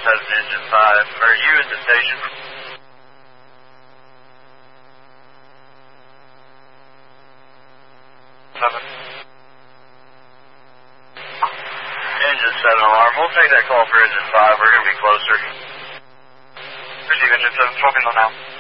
7, Engine 5. Are you at the station? Engine 7 alarm. We'll take that call for Engine 5. We're going to be closer. Receive Engine 7, 12 now.